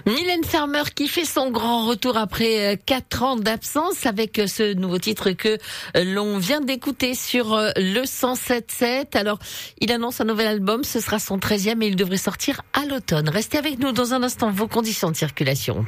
Mylène Farmer qui fait son grand retour après 4 ans d'absence avec ce nouveau titre que l'on vient d'écouter sur le 107.7. Alors, il annonce un nouvel album, ce sera son 13e et il devrait sortir à l'automne. Restez avec nous dans un instant, vos conditions de circulation.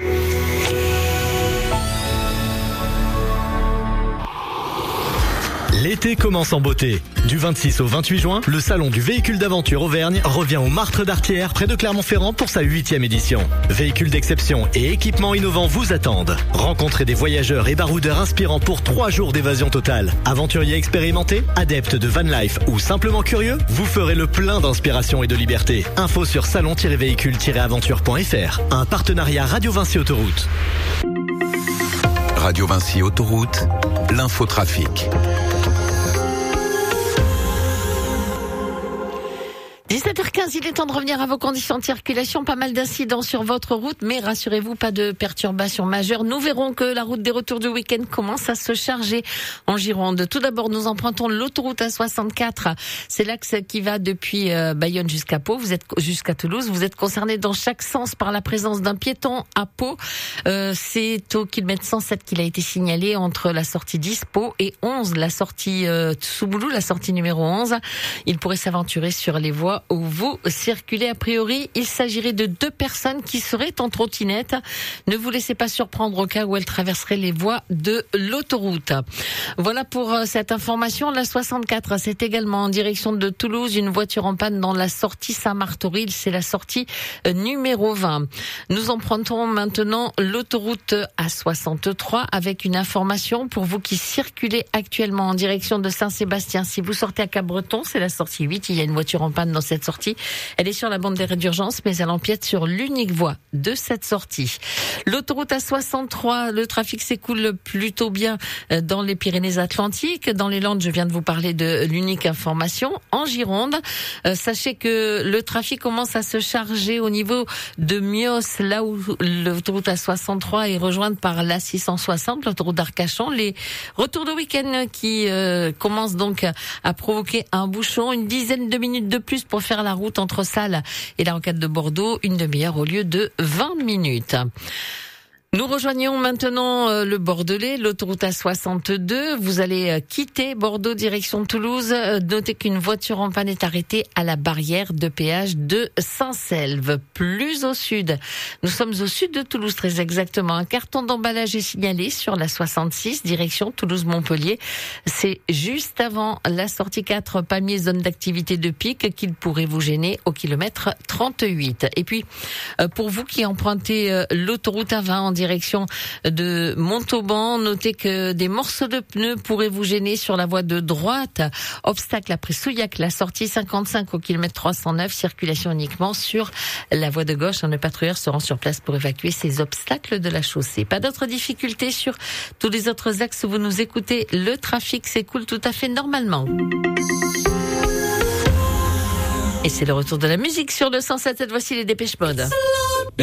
L'été commence en beauté. Du 26 au 28 juin, le salon du véhicule d'aventure Auvergne revient au Martre d'Artière près de Clermont-Ferrand pour sa 8e édition. Véhicules d'exception et équipements innovants vous attendent. Rencontrez des voyageurs et baroudeurs inspirants pour 3 jours d'évasion totale. Aventuriers expérimentés, adeptes de van life ou simplement curieux, vous ferez le plein d'inspiration et de liberté. Info sur salon-véhicule-aventure.fr. Un partenariat Radio Vinci Autoroute. Radio Vinci Autoroute, l'infotrafic. 17h15, il est temps de revenir à vos conditions de circulation. Pas mal d'incidents sur votre route, mais rassurez-vous, pas de perturbations majeures. Nous verrons que la route des retours du week-end commence à se charger en Gironde. Tout d'abord, nous empruntons l'autoroute A64. C'est l'axe qui va depuis Bayonne jusqu'à Pau. Vous êtes jusqu'à Toulouse. Vous êtes concerné dans chaque sens par la présence d'un piéton à Pau. C'est au kilomètre 107 qu'il a été signalé entre la sortie 10 Pau et 11, la sortie Souboulou, la sortie numéro 11. Il pourrait s'aventurer sur les voies où vous circulez. A priori, il s'agirait de 2 personnes qui seraient en trottinette. Ne vous laissez pas surprendre au cas où elles traverseraient les voies de l'autoroute. Voilà pour cette information. La 64, c'est également en direction de Toulouse. Une voiture en panne dans la sortie Saint-Martoril. C'est la sortie numéro 20. Nous empruntons maintenant l'autoroute A63 avec une information pour vous qui circulez actuellement en direction de Saint-Sébastien. Si vous sortez à Cap-Breton, c'est la sortie 8. Il y a une voiture en panne dans cette sortie. Elle est sur la bande d'arrêt d'urgence, mais elle empiète sur l'unique voie de cette sortie. L'autoroute A63, le trafic s'écoule plutôt bien dans les Pyrénées-Atlantiques. Dans les Landes, je viens de vous parler de l'unique information. En Gironde, sachez que le trafic commence à se charger au niveau de Mios, là où l'autoroute A63 est rejointe par l'A660, l'autoroute d'Arcachon. Les retours de week-end qui commencent donc à provoquer un bouchon, une dizaine de minutes de plus pour faire la route entre Salles et la rocade de Bordeaux, une demi-heure au lieu de 20 minutes. Nous rejoignons maintenant le Bordelais, l'autoroute A62. Vous allez quitter Bordeaux, direction Toulouse. Notez qu'une voiture en panne est arrêtée à la barrière de péage de Saint-Selve. Plus au sud, nous sommes au sud de Toulouse très exactement. Un carton d'emballage est signalé sur la 66, direction Toulouse-Montpellier. C'est juste avant la sortie 4, Palmier, zone d'activité de pic, qu'il pourrait vous gêner au kilomètre 38. Et puis, pour vous qui empruntez l'autoroute A20 en direction de Montauban, notez que des morceaux de pneus pourraient vous gêner sur la voie de droite. Obstacle après Souillac, la sortie 55 au kilomètre 309, circulation uniquement sur la voie de gauche. Un patrouilleur se rend sur place pour évacuer ces obstacles de la chaussée. Pas d'autres difficultés sur tous les autres axes où vous nous écoutez. Le trafic s'écoule tout à fait normalement. Et c'est le retour de la musique sur le 107. Voici les Dépêche Mode.